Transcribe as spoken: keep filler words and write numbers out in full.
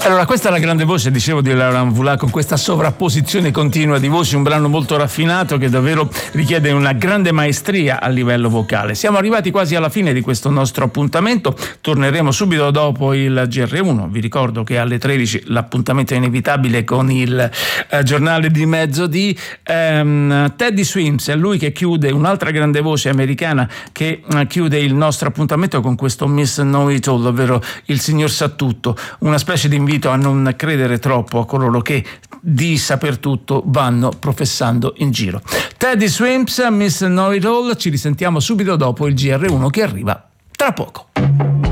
Allora, questa è la grande voce, dicevo, di Laurent Voulard, con questa sovrapposizione continua di voci, un brano molto raffinato che davvero richiede una grande maestria a livello vocale. Siamo arrivati quasi alla fine di questo nostro appuntamento, torneremo subito dopo il G R uno. Vi ricordo che alle tredici l'appuntamento è inevitabile con il eh, giornale di mezzodì. ehm, Teddy Swims è lui che chiude, un'altra grande voce americana che eh, chiude il nostro appuntamento con questo Miss Know-It-All, ovvero il signor sa tutto, una specie di invito a non credere troppo a coloro che di saper tutto vanno professando in giro. Teddy Swims, Miss Know-It-All, ci risentiamo subito dopo il G R uno che arriva tra poco.